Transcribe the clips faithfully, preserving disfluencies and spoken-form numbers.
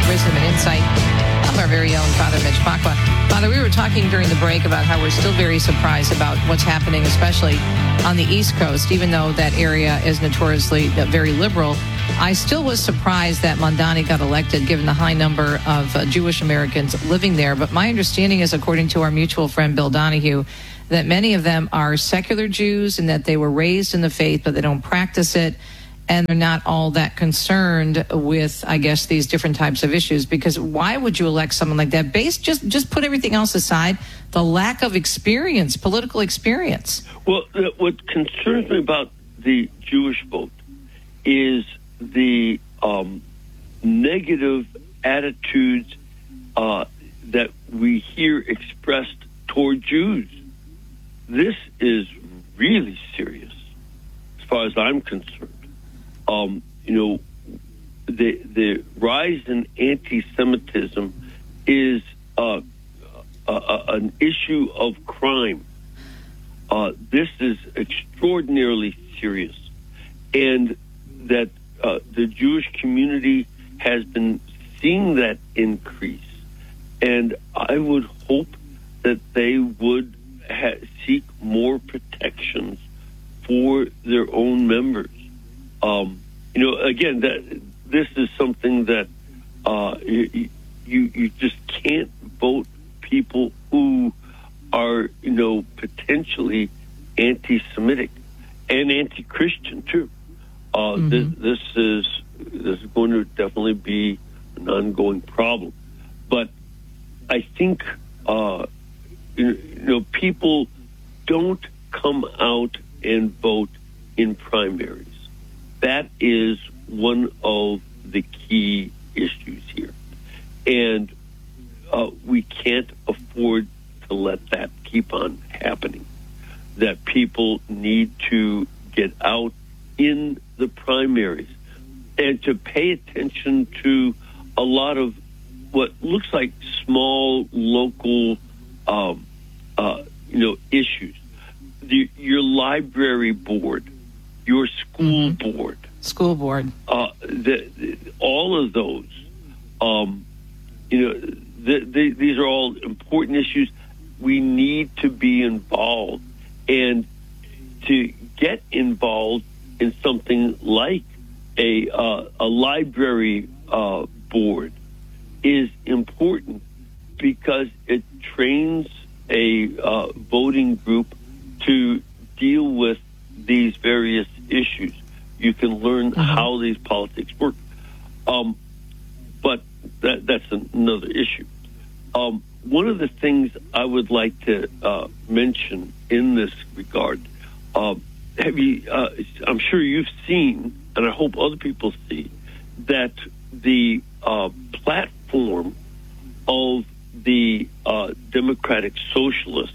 wisdom and insight of our very own Father Mitch Pacwa. Father, we were talking during the break about how we're still very surprised about what's happening, especially on the East Coast, even though that area is notoriously very liberal. I still was surprised that Mamdani got elected, given the high number of uh, Jewish Americans living there. But my understanding is, according to our mutual friend Bill Donahue, that many of them are secular Jews and that they were raised in the faith, but they don't practice it. And they're not all that concerned with, I guess, these different types of issues. Because why would you elect someone like that? Based, just just put everything else aside, the lack of experience, political experience. Well, uh, what concerns me about the Jewish vote is the um, negative attitudes uh, that we hear expressed toward Jews. This is really serious, as far as I'm concerned. Um, you know, the the rise in anti-Semitism is uh, a, a, an issue of crime. Uh, this is extraordinarily serious, and that uh, the Jewish community has been seeing that increase. And I would hope that they would ha- seek more protections for their own members. Um, you know, again, that this is something that uh, you, you you just can't vote people who are, you know, potentially anti-Semitic and anti-Christian too. Uh, mm-hmm. this, this is this is going to definitely be an ongoing problem. But I think uh, you know people don't come out and vote in primaries. That is one of the key issues here. And uh, we can't afford to let that keep on happening. That people need to get out in the primaries and to pay attention to a lot of what looks like small local um, uh, you know, issues. The, your library board, your school mm-hmm. board. School board. Uh, the, the, all of those, um, you know, the, the, these are all important issues. We need to be involved. And to get involved in something like a, uh, a library uh, board is important because it trains a uh, voting group to deal with these various issues. You can learn mm-hmm. how these politics work. Um, but that, that's another issue. Um, one of the things I would like to uh, mention in this regard, uh, have you, uh, I'm sure you've seen, and I hope other people see, that the uh, platform of the uh, Democratic Socialists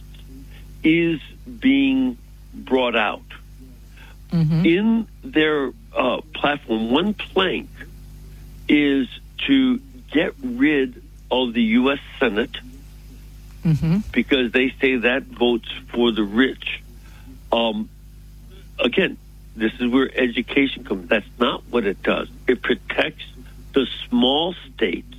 is being brought out. Mm-hmm. In their uh, platform, one plank is to get rid of the U S Senate mm-hmm. because they say that votes for the rich. Um, again, this is where education comes. That's not what it does. It protects the small states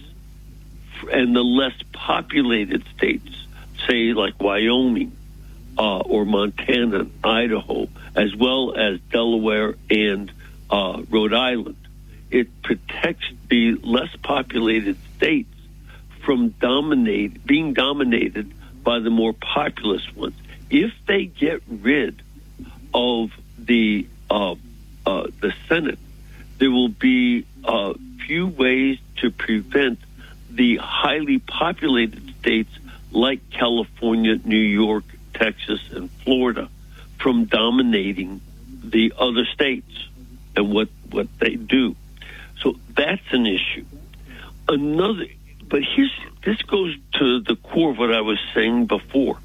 and the less populated states, say like Wyoming uh, or Montana, and Idaho, as well as Delaware and uh, Rhode Island. It protects the less populated states from dominate being dominated by the more populous ones. If they get rid of the uh, uh, the Senate, there will be uh, few ways to prevent the highly populated states like California, New York, Texas, and Florida from dominating the other states and what, what they do. So that's an issue. Another, but here's, this goes to the core of what I was saying before.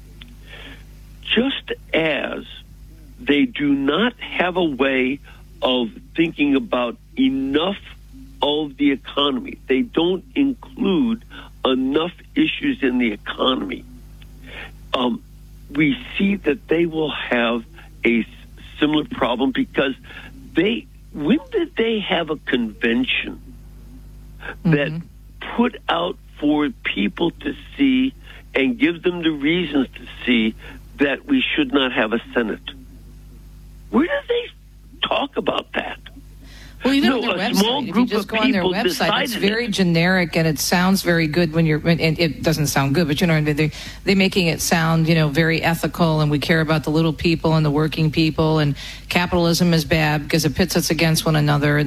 Just as they do not have a way of thinking about enough of the economy, they don't include enough issues in the economy. Um, we see that they will have a similar problem because they, when did they have a convention mm-hmm. that put out for people to see and give them the reasons to see that we should not have a Senate. Where do they talk about that? Well, even No, on their a small website, if you group just of go on their people website, it's decided very it. generic and it sounds very good when you're, and it doesn't sound good, but you know, they, they're making it sound, you know, very ethical, and we care about the little people and the working people, and capitalism is bad because it pits us against one another.